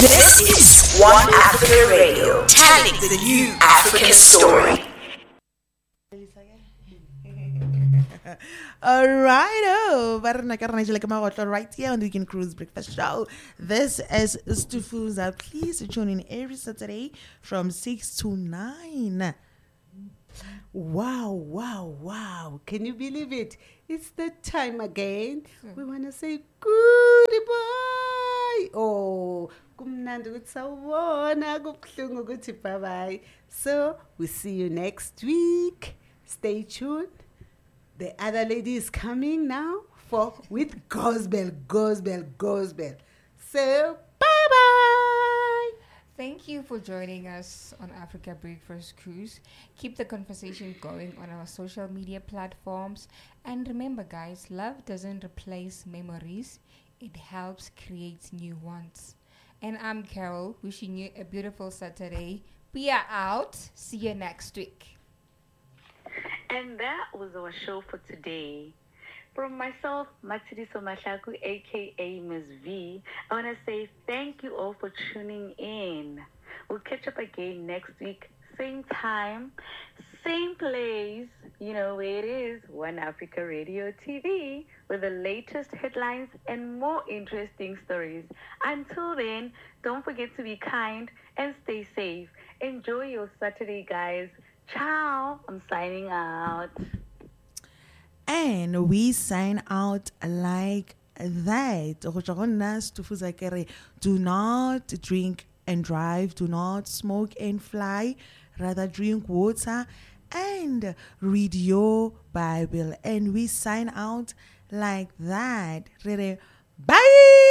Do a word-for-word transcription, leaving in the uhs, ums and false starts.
This is One Africa Radio, telling the new African story. Alright, oh, right here on the Weekend Cruise Breakfast Show. This is Stufuza. Please tune in every Saturday from six to nine. Wow, wow, wow. Can you believe it? It's the time again. Hmm. We want to say goodbye. Oh, kumnandi ukuthi sawubona, kubuhlungu ukuthi bye bye. So, we see you next week. Stay tuned. The other lady is coming now for with gospel, gospel, gospel. So, bye bye. Thank you for joining us on Africa Breakfast Cruise. Keep the conversation going on our social media platforms. And remember, guys, love doesn't replace memories. It helps create new ones. And I'm Carol, wishing you a beautiful Saturday. We are out. See you next week. And that was our show for today. From myself, Matsidiso Mashaku, a k a. Miss V, I want to say thank you all for tuning in. We'll catch up again next week, same time, same place. You know where it is, One Africa Radio T V, with the latest headlines and more interesting stories. Until then, don't forget to be kind and stay safe. Enjoy your Saturday, guys. Ciao. I'm signing out. And we sign out like that. Do not drink and drive. Do not smoke and fly. Rather drink water and read your Bible. And we sign out like that. Bye.